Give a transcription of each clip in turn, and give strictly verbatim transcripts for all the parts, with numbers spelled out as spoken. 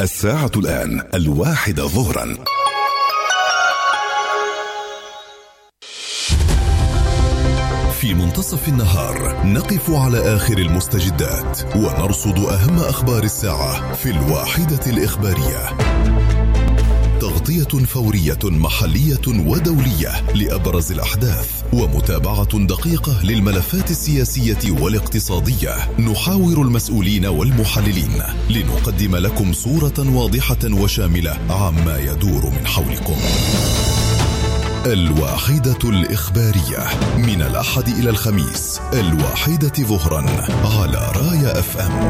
الساعة الآن الواحدة ظهرا. في منتصف النهار نقف على آخر المستجدات ونرصد أهم أخبار الساعة في الواحدة الإخبارية. تغطية فورية محلية ودولية لأبرز الأحداث ومتابعة دقيقة للملفات السياسية والاقتصادية. نحاور المسؤولين والمحللين لنقدم لكم صورة واضحة وشاملة عما يدور من حولكم. الواحدة الإخبارية من الأحد إلى الخميس الواحدة ظهرا على رايا اف ام.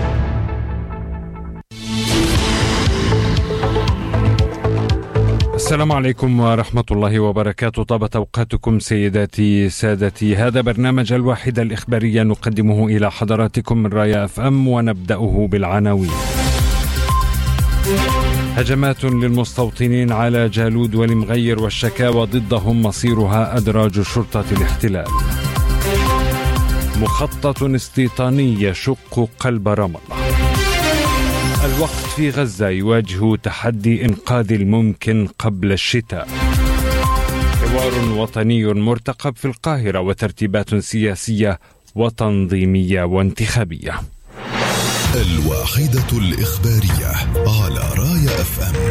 السلام عليكم ورحمة الله وبركاته. طابت أوقاتكم سيداتي سادتي. هذا برنامج الواحدة الإخبارية نقدمه إلى حضراتكم من رايا اف ام، ونبدأه بالعناوين. هجمات للمستوطنين على جالود والمغير والشكاوى ضدهم مصيرها أدراج شرطة الاحتلال. مخطط استيطاني يشق قلب رام الله. الوقت في غزة يواجه تحدي إنقاذ الممكن قبل الشتاء. حوار وطني مرتقب في القاهرة وترتيبات سياسية وتنظيمية وانتخابية. الواحدة الإخبارية على رايا اف ام.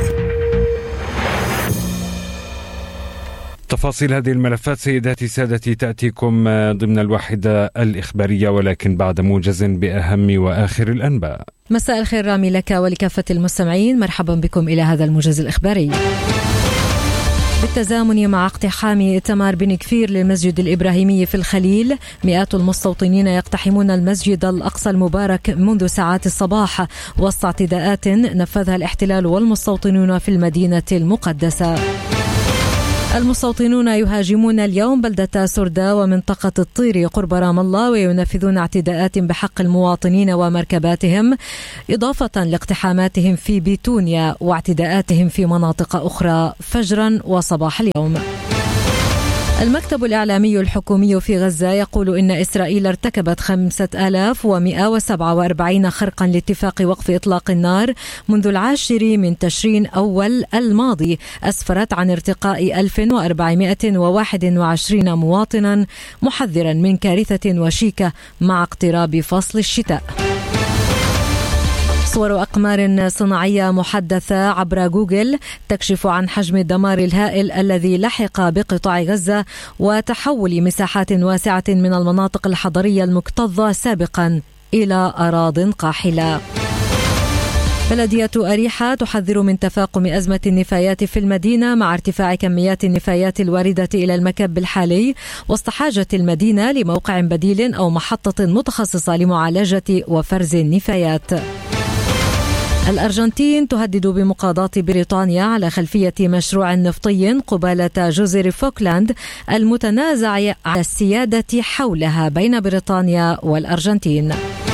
تفاصيل هذه الملفات سيداتي سادتي تأتيكم ضمن الواحدة الإخبارية، ولكن بعد موجز بأهم وآخر الأنباء. مساء الخير رامي لك ولكافة المستمعين، مرحبا بكم إلى هذا الموجز الإخباري. بالتزامن مع اقتحام إتمار بن كفير للمسجد الإبراهيمي في الخليل، مئات المستوطنين يقتحمون المسجد الأقصى المبارك منذ ساعات الصباح وسط اعتداءات نفذها الاحتلال والمستوطنون في المدينة المقدسة. المستوطنون يهاجمون اليوم بلدة سردة ومنطقة الطير قرب رام الله، وينفذون اعتداءات بحق المواطنين ومركباتهم، إضافة لاقتحاماتهم في بيتونيا واعتداءاتهم في مناطق أخرى فجرا وصباح اليوم. المكتب الإعلامي الحكومي في غزة يقول إن إسرائيل ارتكبت خمسة آلاف ومئة وسبعة وأربعين خرقا لاتفاق وقف إطلاق النار منذ العاشر من تشرين أول الماضي، أسفرت عن ارتقاء ألف وأربعمئة وواحد وعشرين مواطنا، محذرا من كارثة وشيكة مع اقتراب فصل الشتاء. صور أقمار صناعية محدثة عبر جوجل تكشف عن حجم الدمار الهائل الذي لحق بقطاع غزة وتحول مساحات واسعة من المناطق الحضرية المكتظة سابقا إلى أراضٍ قاحلة. بلدية أريحة تحذر من تفاقم أزمة النفايات في المدينة مع ارتفاع كميات النفايات الواردة إلى المكب الحالي، وسط حاجة المدينة لموقع بديل أو محطة متخصصة لمعالجة وفرز النفايات. الأرجنتين تهدد بمقاضاة بريطانيا على خلفية مشروع نفطي قبالة جزر فوكلاند المتنازع على السيادة حولها بين بريطانيا والأرجنتين.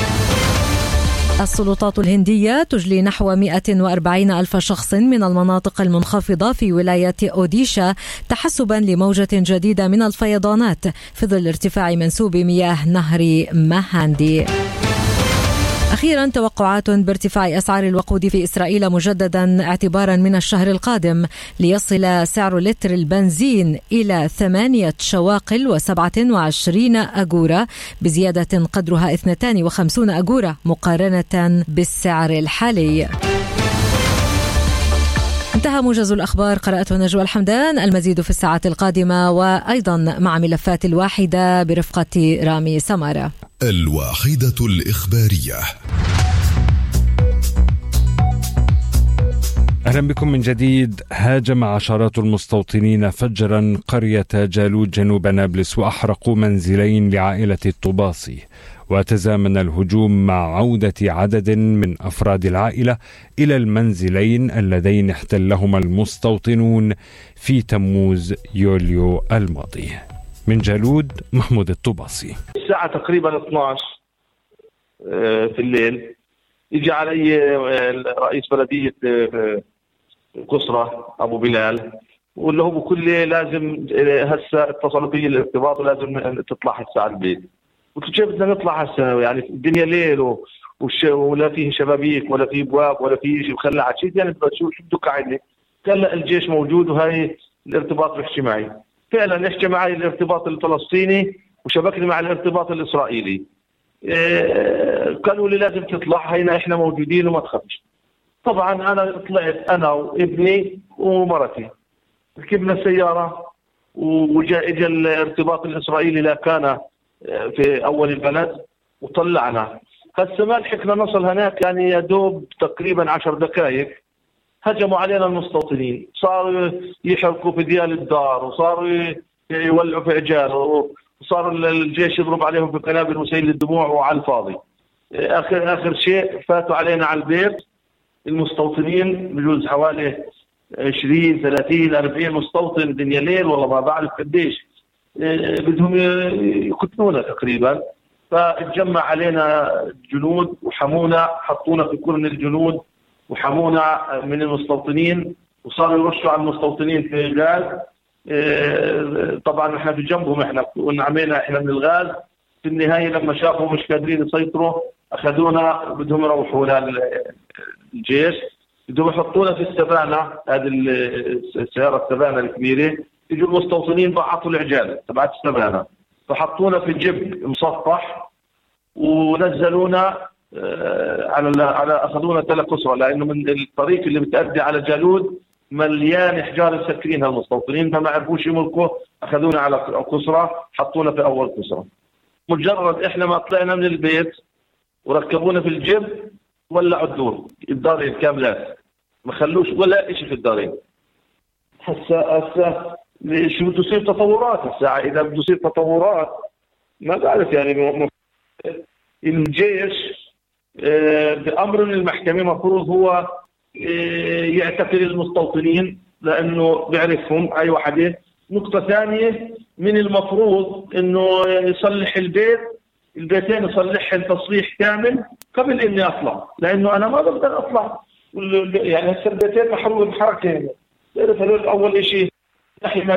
السلطات الهندية تجلي نحو مئة وأربعين ألف شخص من المناطق المنخفضة في ولاية أوديشا تحسبا لموجة جديدة من الفيضانات في ظل ارتفاع منسوب مياه نهر ماهاندي. أخيرا توقعات بارتفاع أسعار الوقود في إسرائيل مجددا اعتبارا من الشهر القادم، ليصل سعر لتر البنزين إلى ثمانية شواقل وسبعة وعشرين أجورة، بزيادة قدرها اثنتين وخمسين أجورة مقارنة بالسعر الحالي. انتهى موجز الأخبار، قرأته نجوى الحمدان. المزيد في الساعات القادمة وأيضا مع ملفات الواحدة برفقة رامي سمارة. الواحدة الإخبارية. أهلا بكم من جديد. هاجم عشرات المستوطنين فجرا قرية جالود جنوب نابلس وأحرقوا منزلين لعائلة الطباصي، وتزامن الهجوم مع عودة عدد من أفراد العائلة إلى المنزلين اللذين احتلهما المستوطنون في تموز يوليو الماضي. من جالود محمود الطباصي. الساعة تقريبا اثني عشر في الليل يجي علي رئيس بلدية قصرة أبو بلال واللي هو بكل لازم هسه اتصلوا بي الارتباط ولازم تطلع هسه على البيت. قلت كيف بدنا نطلع هسه يعني الدنيا ليل ولا فيه شبابيك ولا فيه ابواب ولا فيه شيء مخلعات شيء، يعني شو شو بدك قاعد قال لا الجيش موجود وهي الارتباط بيحكي معي. فعلا يحكي معي الارتباط الفلسطيني وشبكني مع الارتباط الاسرائيلي. إيه قالوا لي لازم تطلع، هينا احنا موجودين وما تخافش. طبعا انا طلعت انا وابني ومرتي، ركبنا السياره وجاء اجى الارتباط الاسرائيلي لا كان في اول البلد وطلعنا. هسه ما لحقنا نصل هناك، يعني يا دوب تقريبا عشر دقائق هجموا علينا المستوطنين، صاروا يحرقوا في ديال الدار وصاروا يولعوا في عجال وصار الجيش يضرب عليهم في قنابل مسيل الدموع وعلى الفاضي. اخر اخر شيء فاتوا علينا على البيت المستوطنين، بجوز حوالي عشرين ثلاثين أربعين مستوطن دنيا ليل والله ما بعرف قديش، بدهم يقتلونا تقريبا. فاتجمع علينا الجنود وحمونا، حطونا في كل من الجنود وحمونا من المستوطنين وصاروا يرشوا على المستوطنين في غاز. طبعا احنا في جنبهم، احنا قلنا عمينا احنا من الغاز. في النهايه لما شافوا مش قادرين يسيطروا اخذونا بدهم يروحوا للجيش، بدهم يحطونا في السفانه، هذه السياره السفانه الكبيره. يجوا المستوطنين بعثوا العجال تبعت السفانه فحطونا في جيب مصفح ونزلونا على على اخذونا تل قصرى، لانه من الطريق اللي بتأدي على جالود مليان احجار مسكرينها المستوطنين فما عرفوش يملكوا، اخذونا على قصرى حطونا في اول قصرى. مجرد احنا ما طلعنا من البيت وركبونا في الجيب ولعوا الدور الدارين كاملات، ما خلوش ولا شيء في الدارين. هسه هسه شو بده يصير تطورات هسه، اذا بده يصير تطورات ما بعرف يعني. الجيش بأمر من المحكمة مفروض هو يعتقل المستوطنين لأنه بيعرفهم أي واحدة. نقطة ثانية، من المفروض إنه يصلح البيت البيتين يصلحهم تصليح كامل قبل إني أطلع، لأنه أنا ما بقدر أطلع يعني هسه البيتين محروق بحركة. تعرف أول شيء ناحية